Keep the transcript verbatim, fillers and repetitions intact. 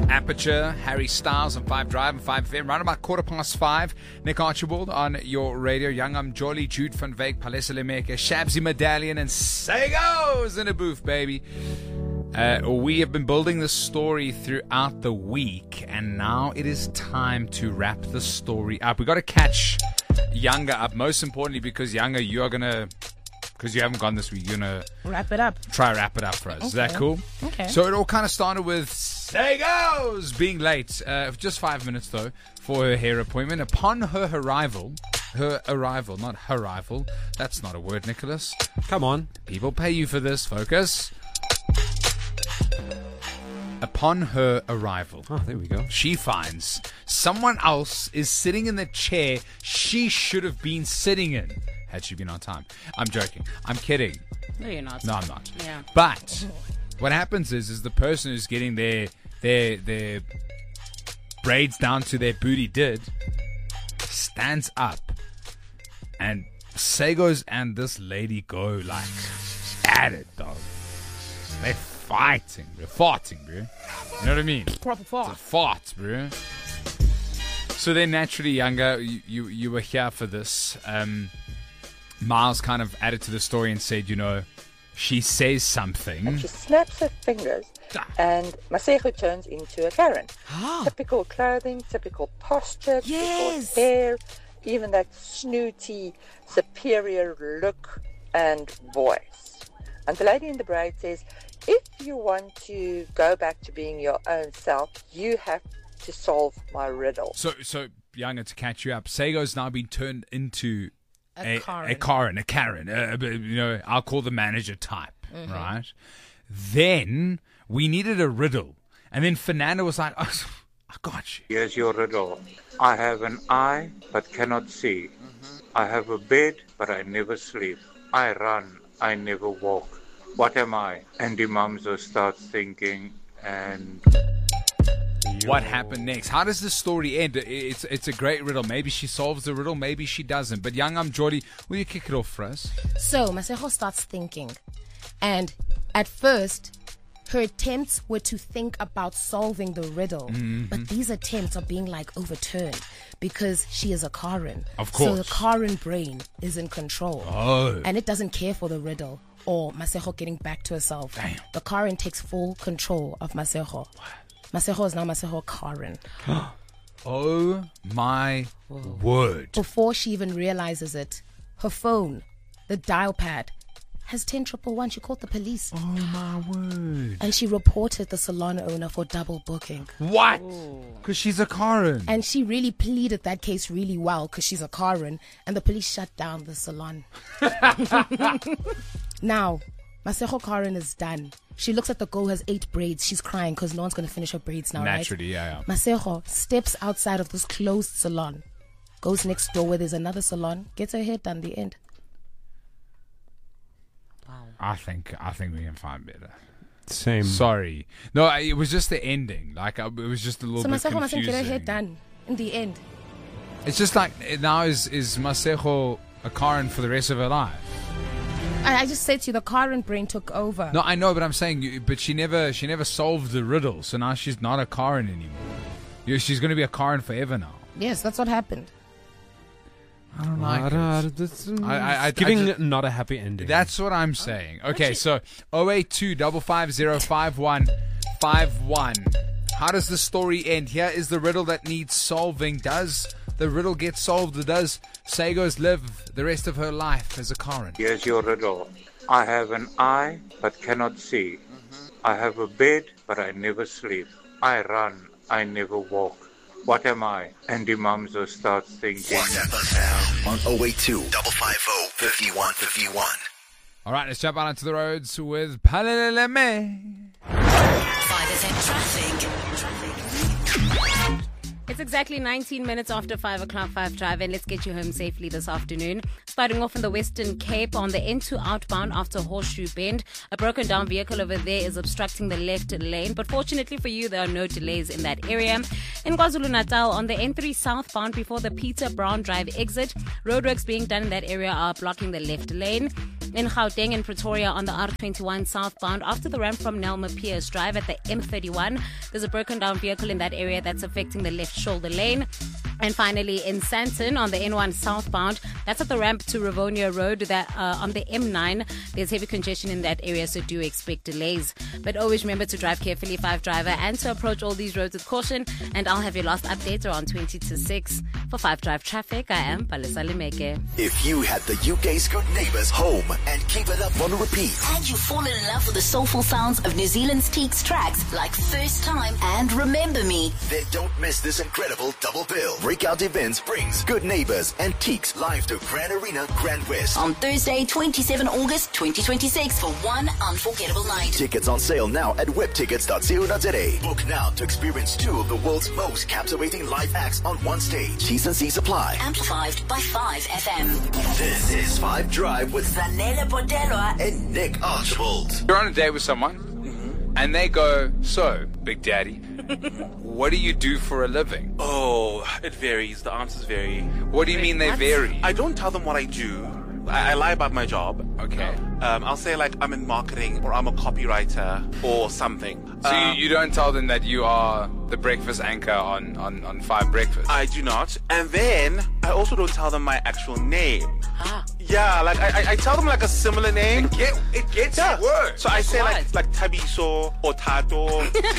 Aperture, Harry Styles on five Drive and five F M. Round about quarter past five. Nick Archibald on your radio. Young I'm Jolly, Jude van Veek, Palesa Lemeke, Shabsy Medallion, and Sego's in a booth, baby. Uh, we have been building this story throughout the week, and now it is time to wrap the story up. We got to catch Younger up, most importantly, because Younger, you are going to, because you haven't gone this week, you're going to wrap it up. Try wrap it up for us. Okay. Is that cool? Okay. So it all kind of started with Sego's being late, uh, just five minutes though, for her hair appointment. Upon her arrival, her arrival, not her arrival. That's not a word, Nicholas. Come on. People pay you for this. Focus. Upon her arrival, oh, there we go. She finds someone else is sitting in the chair she should have been sitting in had she been on time. I'm joking. I'm kidding. No, you're not. No, I'm not. Yeah. But what happens is, is the person who's getting their their their braids down to their booty did stands up, and Sego's and this lady go like at it, dog. They're fighting, bro. Fighting, bro. You know what I mean? Proper fight. It's a fight, bro. So then, naturally, Younger, you, you you were here for this. Um, Miles kind of added to the story and said, you know, she says something. And she snaps her fingers, and Masego turns into a Karen. Ah. Typical clothing, typical posture, Yes. typical hair, even that snooty, superior look and voice. And the lady in the braid says, if you want to go back to being your own self, you have to solve my riddle. So, so Younger, to catch you up, Sego's now been turned into A a Karen. a Karen, a Karen. Uh, you know, I'll call the manager type, Mm-hmm. right? Then we needed a riddle, and then Fernando was like, oh, "I got you." Here's your riddle. I have an eye but cannot see. I have a bed but I never sleep. I run, I never walk. What am I? Andy Mamzo starts thinking, and What happened next? How does the story end? It's it's a great riddle. Maybe she solves the riddle, maybe she doesn't. But Young I'm Jordy, will you kick it off for us? So Masego starts thinking, and at first her attempts were to think about solving the riddle, Mm-hmm. but these attempts are being like overturned because she is a Karen. Of So the course. Karen brain is in control, Oh. and it doesn't care for the riddle or Masego getting back to herself. Damn. The Karen takes full control of Masego. Masego is now Masego Karen. Oh my word. Before she even realizes it, her phone, the dial pad, has ten triple one. She called the police. Oh my word. And she reported the salon owner for double booking. What? Because she's a Karen. And she really pleaded that case really well because she's a Karen. And the police shut down the salon. Now, Masego Karen is done. She looks at the girl who has eight braids. She's crying because no one's going to finish her braids now, Naturally, right? yeah, yeah. Masego steps outside of this closed salon, goes next door where there's another salon, gets her hair done, the end. I think I think we can find better. Same. Sorry. No, I- it was just the ending. Like, I- it was just a little So bit Masego mustn't get her hair confusing. done in the end. It's just like, now is, is Masego a Karen for the rest of her life? I, I just said to you, the Karen brain took over. No, I know, but I'm saying, you- but she never she never solved the riddle, so now she's not a Karen anymore. You- She's going to be a Karen forever now. Yes, that's what happened. I don't like I don't- it. that's- I- I- I- giving I just- not a happy ending. That's what I'm saying. Okay, so oh eight two five five zero five one five one. How does the story end? Here is the riddle that needs solving. Does the riddle get solved, or does Sego's live the rest of her life as a Karen? here's your riddle. I have an eye but cannot see. I have a bed but I never sleep. I run, I never walk. What am I? Andy Mamzo starts thinking. WhatsApp us now on oh eight two, five five oh, five one five one. All right, let's jump out onto the roads with Paleleme. five F M traffic. It's exactly nineteen minutes after five o'clock, five Drive, and let's get you home safely this afternoon. Starting off in the Western Cape on the N two outbound after Horseshoe Bend. A broken down vehicle over there is obstructing the left lane, but fortunately for you, there are no delays in that area. In KwaZulu-Natal on the N three southbound before the Peter Brown Drive exit, roadworks being done in that area are blocking the left lane. In Gauteng and Pretoria on the R twenty-one southbound, after the ramp from Nelma Pierce Drive at the M thirty-one, there's a broken down vehicle in that area that's affecting the left shoulder lane. And finally, in Sandton on the N one southbound, that's at the ramp to Rivonia Road. That uh, on the M nine, there's heavy congestion in that area, so do expect delays. But always remember to drive carefully, five driver, and to approach all these roads with caution. And I'll have your last update around twenty to six. For five Drive Traffic, I am Palesa Limeke. If you had the U K's Good Neighbours home and keep it up on repeat, And you've fallen in love with the soulful sounds of New Zealand's Teaks tracks like First Time and Remember Me. then don't miss this incredible double bill. Breakout Events brings Good Neighbours and Teeks live to Grand Arena, Grand West. On Thursday, twenty-seventh August twenty twenty-six for one unforgettable night. Tickets on sale now at web tickets dot co dot za. Book now to experience two of the world's most captivating live acts on one stage. T's and C's apply. Amplified by five F M. This is Five Drive with Zanele Botelwa. and Nick Archibald. You're on a date with someone, and they go, "So, Big Daddy, what do you do for a living?" Oh, it varies. The answers vary. What do you mean they vary? I don't tell them what I do. I, I lie about my job. Okay. Um, I'll say like I'm in marketing or I'm a copywriter or something. So Um, you, you don't tell them that you are the breakfast anchor on, on, on Five Breakfast? I do not. And then I also don't tell them my actual name. Ah. Yeah, like I, I- I tell them like a similar name. It, get, it gets Yeah. worse. So I say What? like like Tabiso or Tato.